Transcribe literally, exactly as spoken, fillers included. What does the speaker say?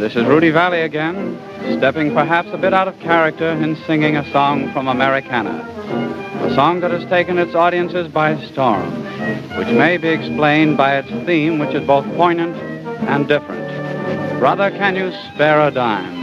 This is Rudy Valley again, stepping perhaps a bit out of character in singing a song from Americana. A song that has taken its audiences by storm, which may be explained by its theme, which is both poignant and different. Brother, can you spare a dime?